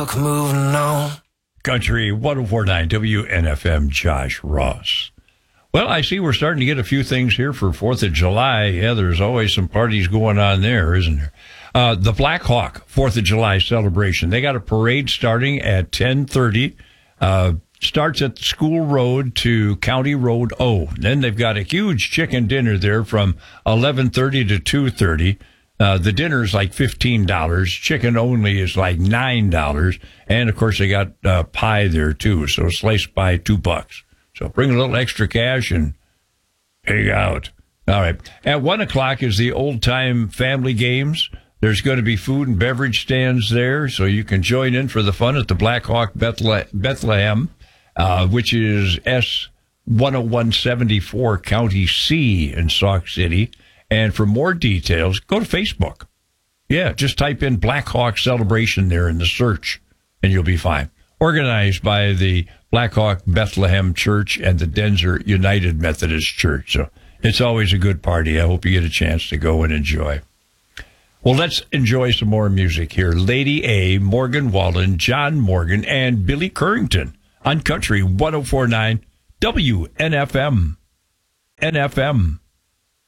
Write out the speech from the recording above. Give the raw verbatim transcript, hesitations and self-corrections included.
look, moving on. Country one oh four point nine W N F M, Josh Ross. Well, I see we're starting to get a few things here for fourth of July. Yeah, there's always some parties going on there, isn't there? Uh, the Black Hawk fourth of July celebration. They got a parade starting at ten thirty. Uh, starts at School Road to County Road O. Then they've got a huge chicken dinner there from eleven thirty to two thirty. Uh, the dinner's like fifteen dollars. Chicken only is like nine dollars. And, of course, they got uh, pie there, too. So sliced pie, two bucks. So bring a little extra cash and hang out. All right. At one o'clock is the old-time family games. There's going to be food and beverage stands there, so you can join in for the fun at the Black Hawk Bethle- Bethlehem, uh, which is S one oh one seventy-four County C in Sauk City. And for more details, go to Facebook. Yeah, just type in Black Hawk Celebration there in the search, and you'll be fine. Organized by the Black Hawk Bethlehem Church and the Denzer United Methodist Church. So it's always a good party. I hope you get a chance to go and enjoy. Well, let's enjoy some more music here. Lady A, Morgan Wallen, John Morgan, and Billy Currington on Country one oh four point nine W N F M. N F M.